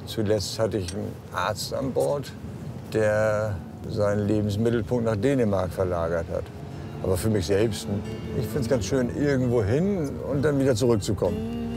Zuletzt hatte ich einen Arzt an Bord, der seinen Lebensmittelpunkt nach Dänemark verlagert hat. Aber für mich selbst, ich finde es ganz schön, irgendwo hin und dann wieder zurückzukommen.